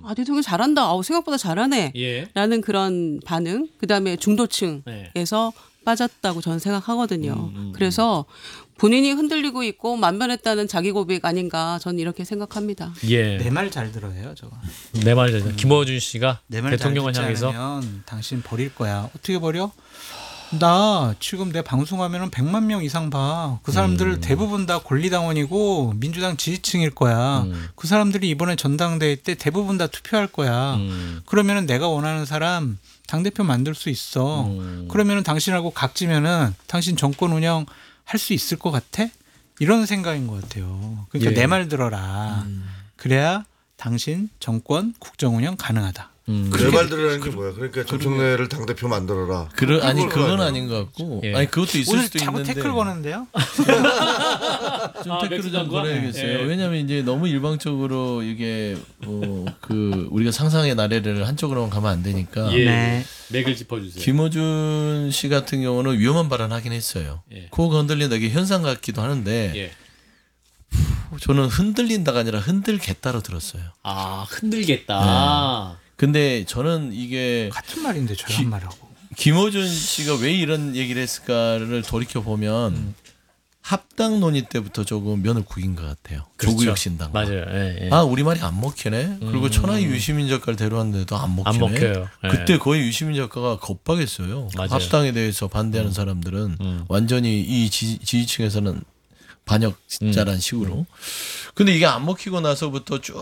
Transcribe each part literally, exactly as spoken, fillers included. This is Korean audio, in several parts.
아 대통령 잘한다. 아우 생각보다 잘하네. 예. 라는 그런 반응. 그다음에 중도층에서 네. 빠졌다고 저는 생각하거든요. 음, 음, 그래서 본인이 흔들리고 있고 만변했다는 자기 고백 아닌가 저는 이렇게 생각합니다. 예. 내 말 잘 들어요, 저거. 내 말 잘. 음. 김어준 씨가 내 말 잘 대통령을 듣지 향해서 않으면 당신 버릴 거야. 어떻게 버려? 나 지금 내 방송하면은 백만 명 이상 봐. 그 사람들 음. 대부분 다 권리당원이고 민주당 지지층일 거야. 음. 그 사람들이 이번에 전당대회 때 대부분 다 투표할 거야. 음. 그러면은 내가 원하는 사람 당대표 만들 수 있어. 음. 그러면은 당신하고 각지면은 당신 정권 운영 할 수 있을 것 같아? 이런 생각인 것 같아요. 그러니까 예. 내 말 들어라. 음. 그래야 당신 정권 국정 운영 가능하다. 음. 내 말 들으라는 게 뭐야? 그러니까 정청래를 당대표 만들어라. 그러, 아니 그걸 그건 거야. 아닌 것 같고 예. 아니 그것도 있을 오늘 수도 자꾸 있는데 태클 거는데요? 좀 아, 태클을 맥주 좀 장관? 걸어야겠어요. 예. 왜냐하면 이제 너무 일방적으로 이게 어, 그 우리가 상상의 나래를 한쪽으로만 가면 안 되니까 예. 네. 맥을 짚어주세요. 김어준 씨 같은 경우는 위험한 발언하긴 했어요. 예. 코가 흔들린다 이게 현상 같기도 하는데 예. 저는 흔들린다가 아니라 흔들겠다로 들었어요. 아 흔들겠다. 근데 저는 이게 같은 말인데 저런 기- 말하고. 김어준 씨가 왜 이런 얘기를 했을까를 돌이켜 보면 음. 합당 논의 때부터 조금 면을 구긴 것 같아요. 그렇죠. 조국혁신당. 맞아요. 예, 예. 아 우리 말이 안 먹히네. 그리고 음. 천하의 유시민 작가를 데려왔는데도 안 먹히네. 안 먹혀요. 예. 그때 거의 유시민 작가가 겁박했어요. 맞아요. 합당에 대해서 반대하는 사람들은 음. 완전히 이 지, 지지층에서는 반역자란 음. 식으로. 근데 이게 안 먹히고 나서부터 쭉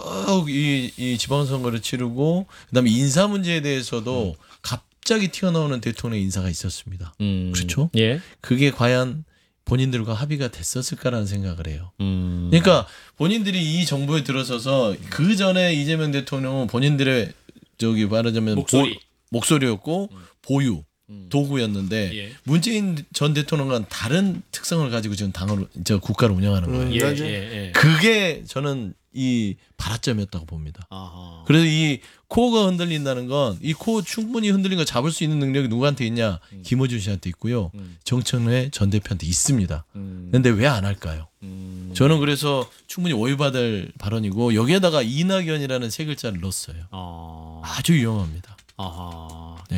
이 이 지방선거를 치르고 그다음에 인사 문제에 대해서도 갑자기 튀어나오는 대통령 인사가 있었습니다. 음. 그렇죠? 예. 그게 과연 본인들과 합의가 됐었을까라는 생각을 해요. 음. 그러니까 본인들이 이 정부에 들어서서 그 전에 이재명 대통령은 본인들의 저기 말하자면 목소리. 보, 목소리였고 보유 음. 도구였는데 예. 문재인 전 대통령과는 다른 특성을 가지고 지금 당을 저 국가를 운영하는 거예요. 음. 예, 맞아요. 예, 예. 그게 저는 이 발화점이었다고 봅니다. 아하. 그래서 이 코어가 흔들린다는 건 이 코어 충분히 흔들린 거 잡을 수 있는 능력이 누구한테 있냐? 음. 김어준 씨한테 있고요. 음. 정청래 전 대표한테 있습니다. 음. 근데 왜 안 할까요? 음. 저는 그래서 충분히 오해받을 발언이고 여기에다가 이낙연이라는 세 글자를 넣었어요. 아. 아주 위험합니다. 아하. 네.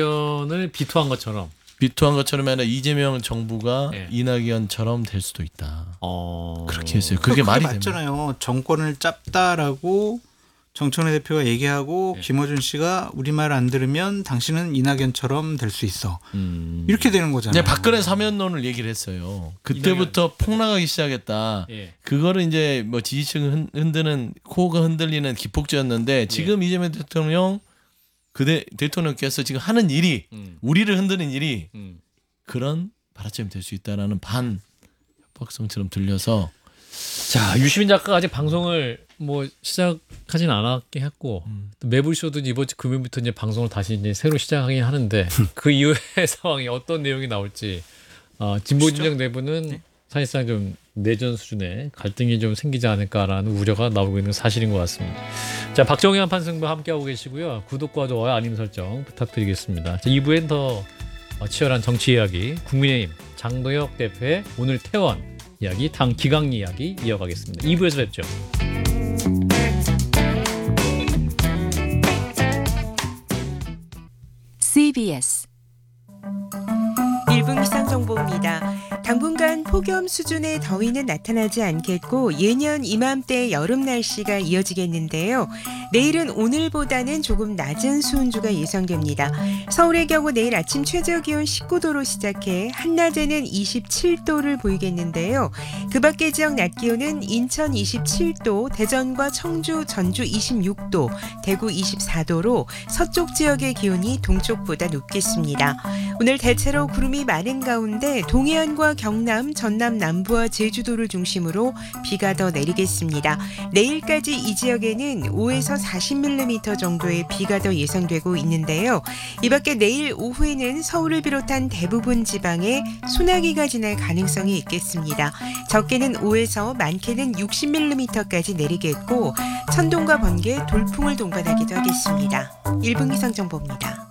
이낙연을 비토한 것처럼. 비토한 것처럼 아니라 이재명 정부가 네. 이낙연처럼 될 수도 있다. 어. 그렇게 했어요. 그게 말이 됩니다. 맞잖아요. 정권을 짭다라고 정청래 대표가 얘기하고 네. 김어준 씨가 우리 말 안 들으면 당신은 이낙연처럼 될 수 있어. 음. 이렇게 되는 거잖아요. 이제 박근혜 사면론을 얘기를 했어요. 그때부터 폭락하기 시작했다. 예. 그거를 이제 뭐 지지층 흔- 흔드는 코어가 흔들리는 기폭제였는데 지금 이재명 대통령 그대 대통령께서 지금 하는 일이 음. 우리를 흔드는 일이 음. 그런 발화점이 될 수 있다라는 반 협박성처럼 들려서 자, 유시민 작가가 아직 방송을 뭐 시작하진 않았게 했고 음. 또 매불쇼도 이번 주 금요일부터 이제 방송을 다시 이제 새로 시작하긴 하는데 그 이후의 상황이 어떤 내용이 나올지 어, 진보 진영 내부는 사실상 좀 내전 수준의 갈등이 좀 생기지 않을까라는 우려가 나오고 있는 사실인 것 같습니다. 자, 박정현 판승부 함께하고 계시고요. 구독과 좋아요, 알림 설정 부탁드리겠습니다. 자, 이 부엔 더 치열한 정치 이야기, 국민의힘 장도혁 대표의 오늘 퇴원 이야기, 당 기강 이야기 이어가겠습니다. 이 부에서 뵙죠. 씨비에스 일 분 기상정보입니다. 당분간 폭염 수준의 더위는 나타나지 않겠고 예년 이맘때 여름 날씨가 이어지겠는데요. 내일은 오늘보다는 조금 낮은 수온주가 예상됩니다. 서울의 경우 내일 아침 최저기온 십구 도로 시작해 한낮에는 이십칠 도를 보이겠는데요. 그 밖의 지역 낮 기온은 인천 이십칠 도, 대전과 청주, 전주 이십육 도, 대구 이십사 도로 서쪽 지역의 기온이 동쪽보다 높겠습니다. 오늘 대체로 구름이 많은 가운데 동해안과 경남, 전남 남부와 제주도를 중심으로 비가 더 내리겠습니다. 내일까지 이 지역에는 오에서 사십 밀리미터 정도의 비가 더 예상되고 있는데요. 이 밖에 내일 오후에는 서울을 비롯한 대부분 지방에 소나기가 지날 가능성이 있겠습니다. 적게는 오에서 많게는 육십 밀리미터까지 내리겠고 천둥과 번개, 돌풍을 동반하기도 하겠습니다. 일 분 기상정보입니다.